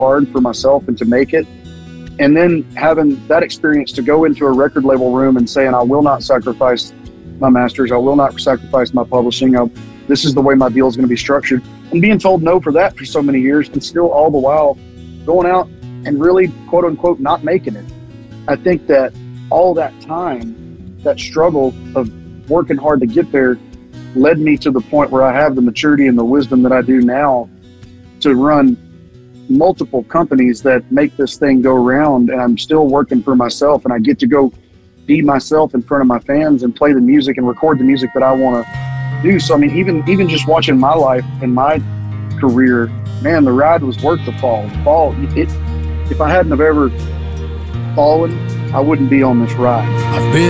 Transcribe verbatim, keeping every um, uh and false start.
hard for myself and to make it. And then having that experience to go into a record label room and saying, I will not sacrifice my masters, I will not sacrifice my publishing, I, this is the way my deal is going to be structured, and being told no for that for so many years, and still all the while going out and really, quote unquote, not making it. I think that all that time, that struggle of working hard to get there, led me to the point where I have the maturity and the wisdom that I do now to run multiple companies that make this thing go round, and I'm still working for myself, and I get to go be myself in front of my fans and play the music and record the music that I want to do. So I mean, even even just watching my life and my career, man, the ride was worth the fall. The fall, it, if I hadn't have ever fallen, I wouldn't be on this ride. I've been